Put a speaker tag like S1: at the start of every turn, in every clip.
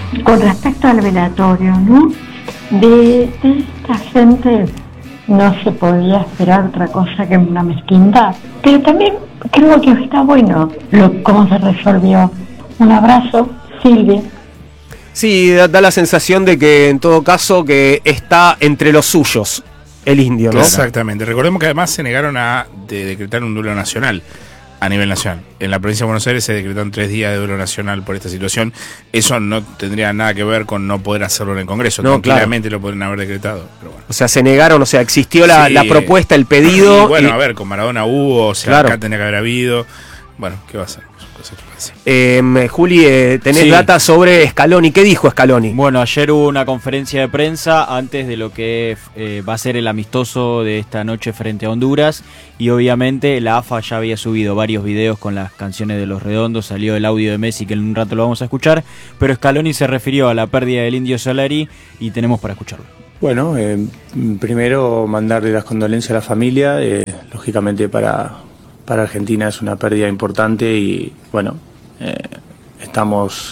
S1: Con respecto al velatorio, ¿no? De esta gente no se podía esperar otra cosa que una mezquindad. Pero también creo que está bueno cómo se resolvió. Un abrazo, Silvia.
S2: Sí, da la sensación de que en todo caso que está entre los suyos el indio, ¿no?
S3: Exactamente. Recordemos que además se negaron a decretar un duelo nacional a nivel nacional. En la provincia de Buenos Aires se decretaron 3 días de duelo nacional por esta situación. Eso no tendría nada que ver con no poder hacerlo en el Congreso.
S2: No,
S3: tranquilamente lo podrían haber decretado. Pero bueno.
S2: O sea, se negaron, o sea, existió la propuesta, el pedido.
S3: Y bueno, a ver, con Maradona hubo, o sea, acá tenía que haber habido. Bueno, ¿qué va a hacer?
S2: Juli, tenés data sobre Scaloni. ¿Qué dijo Scaloni?
S4: Bueno, ayer hubo una conferencia de prensa antes de lo que va a ser el amistoso de esta noche frente a Honduras, y obviamente la AFA ya había subido varios videos con las canciones de Los Redondos, salió el audio de Messi que en un rato lo vamos a escuchar, pero Scaloni se refirió a la pérdida del Indio Solari y tenemos para escucharlo.
S5: Bueno, primero mandarle las condolencias a la familia, lógicamente para Argentina es una pérdida importante y bueno, estamos...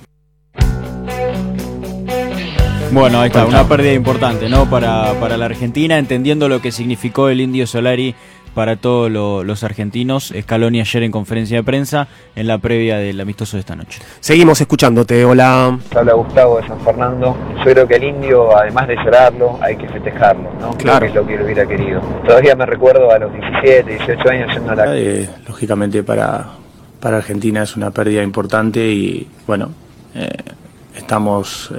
S4: Bueno, ahí está, una pérdida importante, ¿no? Para la Argentina, entendiendo lo que significó el Indio Solari para todos los argentinos. Scaloni ayer en conferencia de prensa en la previa del amistoso de esta noche.
S2: Seguimos escuchándote, hola.
S6: Habla Gustavo de San Fernando. Yo creo que el Indio, además de llorarlo, hay que festejarlo, ¿no?
S2: Claro.
S6: Creo que es lo que él hubiera querido. Todavía me recuerdo a los 17, 18 años yendo a la...
S5: lógicamente para Argentina es una pérdida importante y bueno, estamos...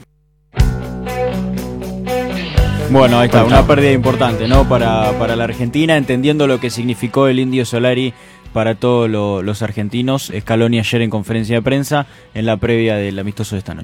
S4: Bueno, ahí está, una pérdida importante, ¿no? Para la Argentina, entendiendo lo que significó el Indio Solari para todos los argentinos. Scaloni ayer en conferencia de prensa en la previa del amistoso de esta noche.